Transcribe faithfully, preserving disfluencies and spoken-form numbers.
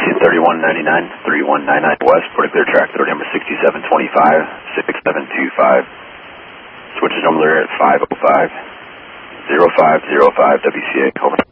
C thirty-one ninety-nine, thirty-one ninety-nine West, Port Clear track, authority number sixty-seven twenty-five, six seven two five. Switches number at five oh five, zero five zero five W C A, over.